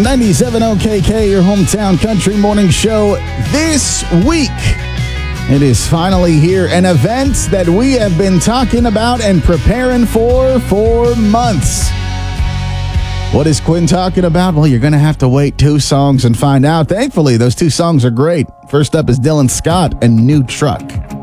97 OKK, your hometown country morning show. This week, it is finally here, an event that we have been talking about and preparing for months. What is Quinn talking about? Well, you're going to have to wait 2 songs and find out. Thankfully, those 2 songs are great. First up is Dylan Scott and New Truck.